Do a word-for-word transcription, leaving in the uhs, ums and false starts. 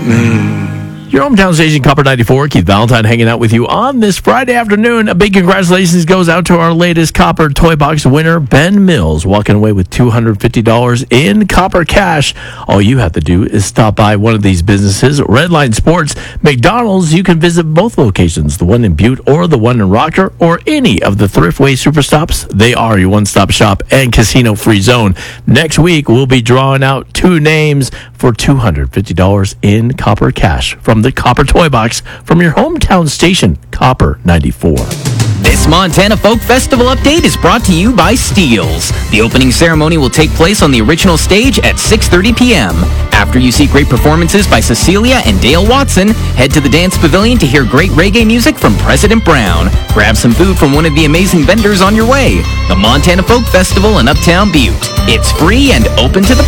Your hometown station, Copper ninety-four. Keith Valentine hanging out with you on this Friday afternoon. A big congratulations goes out to our latest Copper Toy Box winner, Ben Mills, walking away with two hundred fifty dollars in Copper cash. All you have to do is stop by one of these businesses, Redline Sports, McDonald's. You can visit both locations, the one in Butte or the one in Rocker, or any of the Thriftway Super Stops. They are your one-stop shop and casino-free zone. Next week, we'll be drawing out two names for two hundred fifty dollars in Copper cash from the Copper Toy Box from your hometown station, Copper ninety-four. This Montana Folk Festival update is brought to you by Steels. The opening ceremony will take place on the original stage at six thirty p.m. After you see great performances by Cecilia and Dale Watson, head to the Dance Pavilion to hear great reggae music from President Brown. Grab some food from one of the amazing vendors on your way. The Montana Folk Festival in Uptown Butte. It's free and open to the